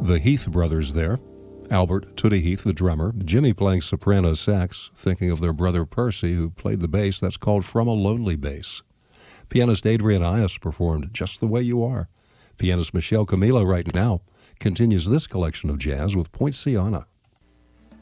The Heath brothers there. Albert Tootie Heath, the drummer. Jimmy playing soprano sax, thinking of their brother Percy, who played the bass. That's called From a Lonely Bass. Pianist Adrian Ias performed Just the Way You Are. Pianist Michelle Camilo right now continues this collection of jazz with Poinciana.